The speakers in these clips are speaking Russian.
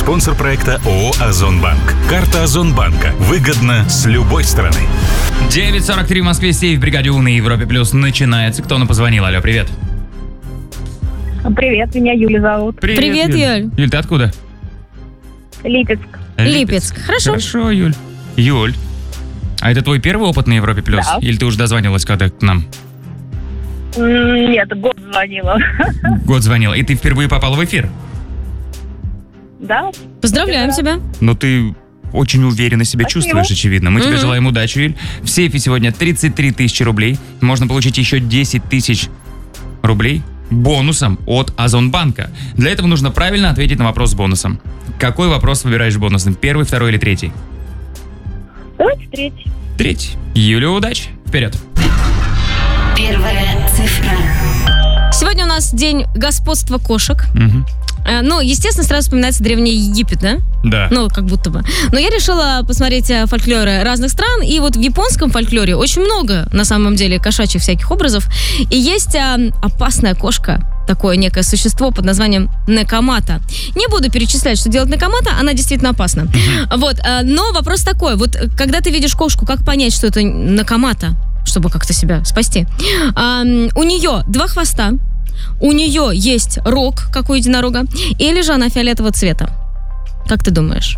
Спонсор проекта ООО «Озонбанк». Карта Озонбанка. Выгодно с любой стороны. 9:43 в Москве, сейф в бригаде У на Европе Плюс начинается. Кто нам позвонил? Алло, привет. Привет, меня Юля зовут. Привет, Юль. Юль, ты откуда? Липецк. Липецк. Хорошо, Юль. Юль, а это твой первый опыт на Европе Плюс? Да. Или ты уже дозванивалась когда к нам? Нет, год звонила. Год звонила. И ты впервые попала в эфир? Да? Поздравляем тебя. Но ты очень уверенно себя Спасибо. чувствуешь, очевидно. Мы тебе желаем удачи, Юль. В сейфе сегодня 33 тысячи рублей. Можно получить еще 10 тысяч рублей бонусом от Озонбанка. Для этого нужно правильно ответить на вопрос с бонусом. Какой вопрос выбираешь бонусным? Первый, второй или третий? Давайте третий. Третий. Юля, удачи. Вперед. Первая цифра. Сегодня у нас день господства кошек. Ну, естественно, сразу вспоминается Древний Египет, да? Да. Ну, как будто бы. Но я решила посмотреть фольклоры разных стран, и вот в японском фольклоре очень много, на самом деле, кошачьих всяких образов. И есть опасная кошка, такое некое существо под названием Накамата. Не буду перечислять, что делает Накамата, она действительно опасна. Вот, но вопрос такой, вот когда ты видишь кошку, как понять, что это Накамата, чтобы как-то себя спасти? У нее 2 хвоста, у нее есть рог, как у единорога, или же она фиолетового цвета? Как ты думаешь?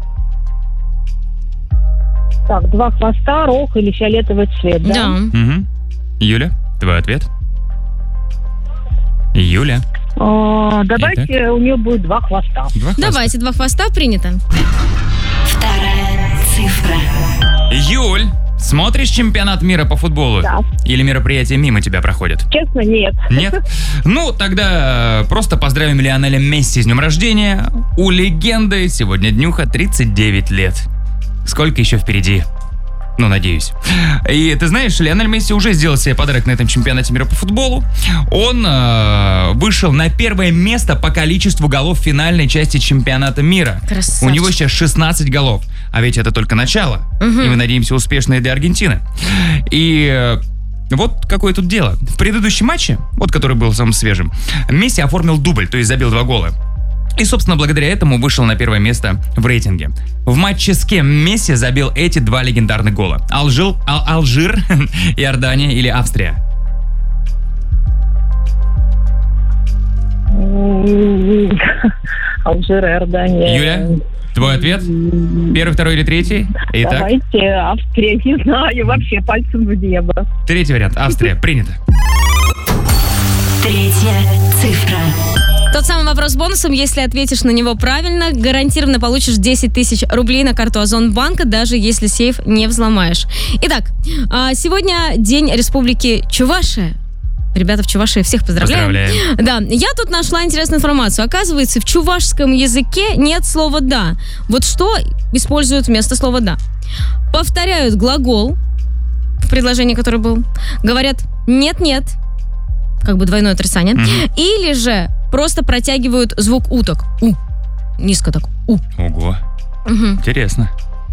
Так, 2 хвоста, рог или фиолетовый цвет, да? Угу. Юля, твой ответ? Юля. Давайте у нее будет 2 хвоста. Давайте, 2 хвоста, принято. Вторая цифра. Юль, смотришь чемпионат мира по футболу? Да. Или мероприятия мимо тебя проходят? Честно, нет. Нет? Ну, тогда просто поздравим Лионеля Месси с днем рождения. У легенды сегодня днюха 39 лет. Сколько еще впереди? Ну, надеюсь. И ты знаешь, Лионель Месси уже сделал себе подарок на этом чемпионате мира по футболу. Он вышел на первое место по количеству голов в финальной части чемпионата мира. Красавчик. У него сейчас 16 голов. А ведь это только начало. И мы надеемся, успешное для Аргентины. И вот какое тут дело. В предыдущем матче, вот который был самым свежим, Месси оформил дубль, то есть забил 2 гола. И, собственно, благодаря этому вышел на первое место в рейтинге. В матче с кем Месси забил эти 2 легендарных гола? Алжир, Иордания или Австрия? Алжир, Иордания. Юля, твой ответ? Первый, второй или третий? Итак, Давайте Австрия, не знаю, вообще пальцем в небо. третий вариант. Австрия. Принято. Третья цифра. Тот самый вопрос с бонусом, если ответишь на него правильно, гарантированно получишь 10 тысяч рублей на карту Озонбанка, даже если сейф не взломаешь. Итак, сегодня день Республики Чувашия. Ребята в Чувашии, всех поздравляем. Да, я тут нашла интересную информацию. Оказывается, в чувашском языке нет слова «да». Вот что используют вместо слова «да»? Повторяют глагол в предложении, который был. Говорят «нет-нет», как бы двойное отрицание. Или же просто протягивают звук уток. У. Низко так. У. Ого. Интересно.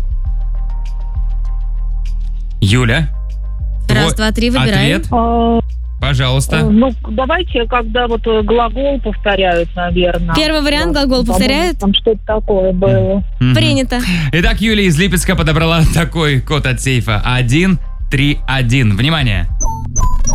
Юля, Раз, два, три, выбираем. ответ, пожалуйста. Ну, давайте, когда вот глагол повторяют, наверное. Первый вариант, Да, глагол повторяют. Там что-то такое было. Принято. Итак, Юлия из Липецка подобрала такой код от сейфа. 131. Внимание.